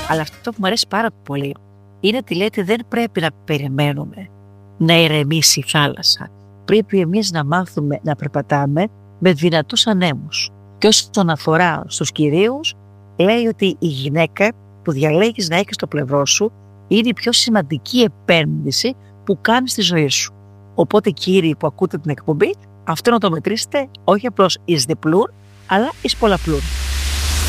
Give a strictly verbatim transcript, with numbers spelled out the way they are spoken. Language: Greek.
Αλλά αυτό που μου αρέσει πάρα πολύ είναι ότι λέει ότι δεν πρέπει να περιμένουμε να ηρεμήσει η θάλασσα. Πρέπει εμείς να μάθουμε να περπατάμε με δυνατούς ανέμους. Και όσον αφορά στους κυρίους, λέει ότι η γυναίκα που διαλέγεις να έχεις στο πλευρό σου είναι η πιο σημαντική επένδυση που κάνεις στη ζωή σου. Οπότε, κύριοι που ακούτε την εκπομπή, αυτό να το μετρήσετε όχι απλώς εις διπλούν, αλλά εις πολλαπλούν.